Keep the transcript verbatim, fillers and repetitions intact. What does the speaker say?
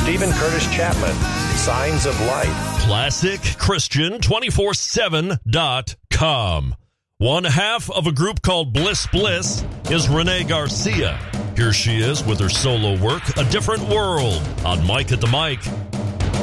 Stephen Curtis Chapman, Signs of Life. Classic Christian two forty-seven dot com. One half of a group called Bliss Bliss is Renee Garcia. Here she is with her solo work, A Different World, on Mike at the Mic.